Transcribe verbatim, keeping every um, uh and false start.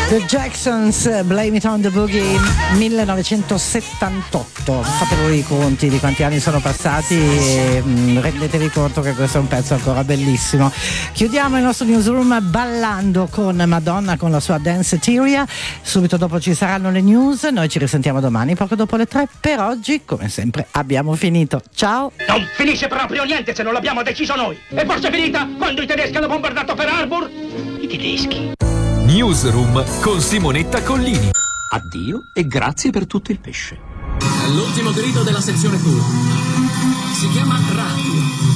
The Jacksons, Blame It on the Boogie, millenovecentosettantotto. Fate voi i conti di quanti anni sono passati e mh, rendetevi conto che questo è un pezzo ancora bellissimo. Chiudiamo il nostro newsroom ballando con Madonna con la sua Dance Etheria. Subito dopo ci saranno le news. Noi ci risentiamo domani poco dopo le tre. Per oggi, come sempre, abbiamo finito. Ciao. Non finisce proprio niente se non l'abbiamo deciso noi. E forse è finita quando i tedeschi hanno bombardato Pearl Harbor. I tedeschi. Newsroom con Simonetta Collini. Addio e grazie per tutto il pesce. L'ultimo grido della sezione Q. Si chiama Radio.